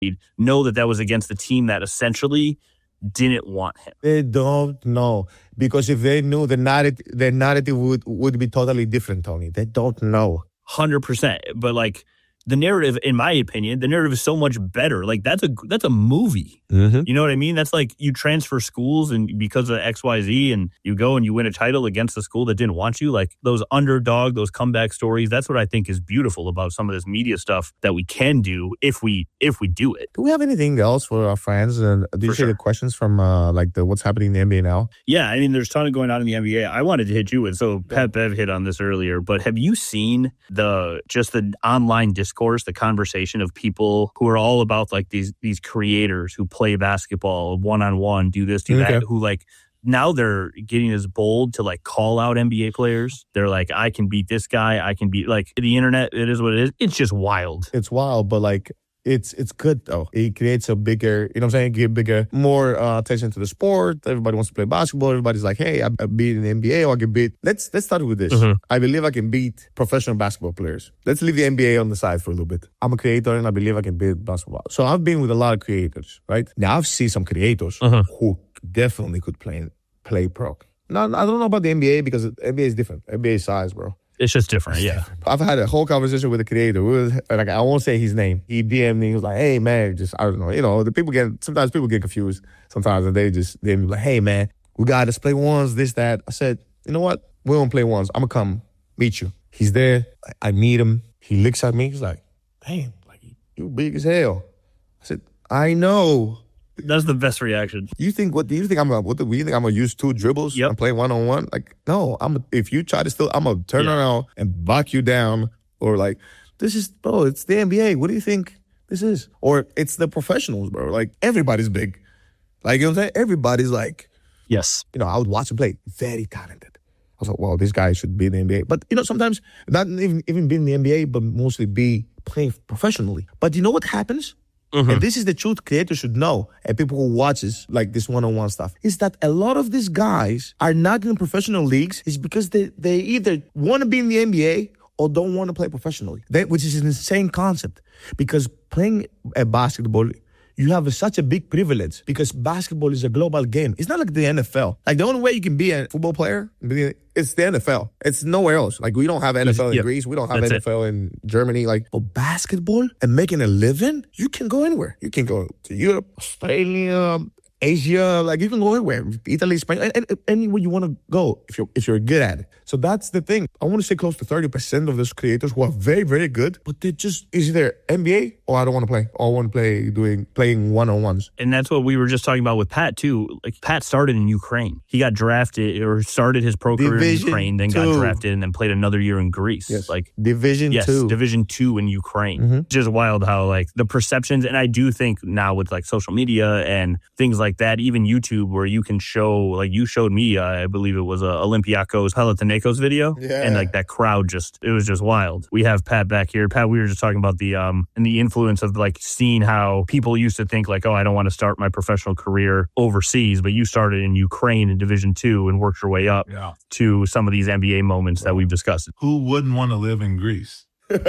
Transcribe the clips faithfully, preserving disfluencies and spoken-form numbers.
know that that was against the team that essentially didn't want him. They don't know. Because if they knew, the narrative, the narrative would, would be totally different, Tony. They don't know. one hundred percent. But like, the narrative, in my opinion, the narrative is so much better. Like, that's a that's a movie. Mm-hmm. You know what I mean? That's like you transfer schools and because of X Y Z and you go and you win a title against a school that didn't want you. Like, those underdog, those comeback stories, that's what I think is beautiful about some of this media stuff that we can do if we if we do it. Do we have anything else for our fans? And do you For see sure. the questions from uh, like the what's happening in the N B A now? Yeah, I mean, there's a ton going on in the N B A. I wanted to hit you with, so Pat Bev hit on this earlier, but have you seen the just the online discourse, the conversation of people who are all about like these these creators who play basketball one-on-one, do this, do Okay. that, who like now they're getting as bold to like call out N B A players. They're like, I can beat this guy. I can beat, like, the internet. It is what it is. It's just wild. It's wild, but like it's it's good though. It creates a bigger, you know what I'm saying, give bigger, more uh, attention to the sport. Everybody wants to play basketball. Everybody's like, hey, I, I beat in the N B A or I can beat. Let's let's start with this. Mhm. I believe I can beat professional basketball players. Let's leave the N B A on the side for a little bit. I'm a creator and I believe I can beat basketball. So I've been with a lot of creators, right? Now I've seen some creators Uh-huh. who definitely could play play pro. Now I don't know about the N B A because the N B A is different. N B A is size, bro. It's just different, yeah. I've had a whole conversation with a creator. We was, like, I won't say his name. He D M'd me. He was like, hey, man, just, I don't know. You know, the people get, sometimes people get confused. Sometimes and they just, they be like, hey, man, we got to play ones, this, that. I said, you know what? We don't play ones. I'm going to come meet you. He's there. I, I meet him. He looks at me. He's like, damn, like, you big as hell. I said, I know. That's the best reaction. You think what do you think I'm gonna what do you think I'm gonna use two dribbles Yep. and play one on one? Like, no, I'm if you try to still I'm gonna turn Yeah. around and back you down or like this is bro, it's the N B A. What do you think this is? Or it's the professionals, bro. Like everybody's big. Like you know what I'm saying? Everybody's like, Yes. you know, I would watch him play. Very talented. I was like, well, this guy should be in the N B A. But you know, sometimes not even even be in the N B A, but mostly be playing professionally. But you know what happens? And this is the truth creators should know, and people who watches like this one-on-one stuff, is that a lot of these guys are not in professional leagues is because they, they either want to be in the N B A or don't want to play professionally, they, which is an insane concept. Because playing a basketball, you have a, such a big privilege because basketball is a global game. It's not like the N F L. Like the only way you can be a football player, it's the N F L. It's nowhere else. Like we don't have N F L in Yep. Greece. We don't have That's N F L in Germany. Like, but basketball and making a living, you can go anywhere. You can go to Europe, Australia, Asia. Like you can go anywhere. Italy, Spain, and, and, anywhere you want to go if you're if you're good at it. So that's the thing. I want to say close to thirty percent of those creators who are very, very good, but they just is either N B A or I don't want to play. Or I want to play doing playing one-on-ones. And that's what we were just talking about with Pat, too. Like, Pat started in Ukraine. He got drafted or started his pro career in Division Ukraine, then got two. drafted, and then played another year in Greece. Yes. Like, Division yes, two. Division two in Ukraine. Mhm. Just wild how, like, the perceptions, and I do think now with, like, social media and things like that, even YouTube, where you can show, like, you showed me, uh, I believe it was a Olympiacos Panathinaikos video. Yeah. And, like, that crowd just, it was just wild. We have Pat back here. Pat, we were just talking about the, um, and the influence of, like, seeing how people used to think, like, oh, I don't want to start my professional career overseas, but you started in Ukraine in Division two and worked your way up Yeah. to some of these N B A moments that we've discussed. Who wouldn't want to live in Greece?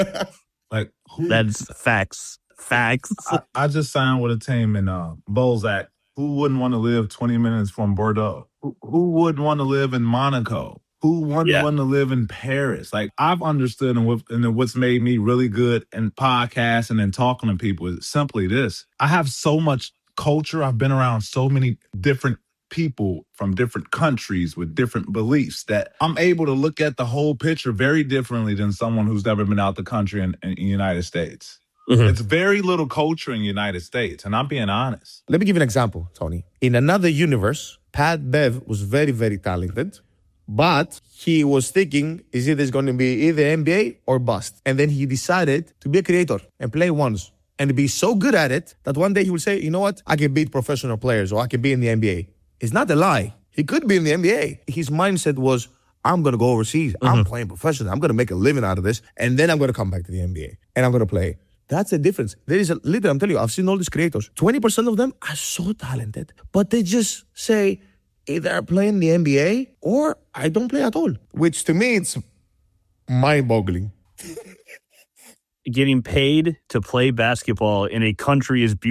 Like, who? That's facts. Facts. I, I just signed with a team in uh, Bozak. Who wouldn't want to live twenty minutes from Bordeaux? Who, who wouldn't want to live in Monaco? Who wouldn't Yeah. want to live in Paris? Like, I've understood and, what, and what's made me really good in podcasting and talking to people is simply this. I have so much culture. I've been around so many different people from different countries with different beliefs that I'm able to look at the whole picture very differently than someone who's never been out the country in, in the United States. Mhm. It's very little culture in the United States, and I'm being honest. Let me give you an example, Tony. In another universe, Pat Bev was very, very talented, but he was thinking, is it going to be either N B A or bust? And then he decided to be a creator and play once and be so good at it that one day he will say, you know what? I can beat professional players or I can be in the N B A. It's not a lie. He could be in the N B A. His mindset was, I'm going to go overseas. I'm playing professional. I'm going to make a living out of this. And then I'm going to come back to the N B A and I'm going to play. That's the difference. There is a literally, I'm telling you, I've seen all these creators. twenty percent of them are so talented, but they just say either I play in the N B A or I don't play at all. Which to me, it's mind-boggling. getting paid to play basketball in a country as beautiful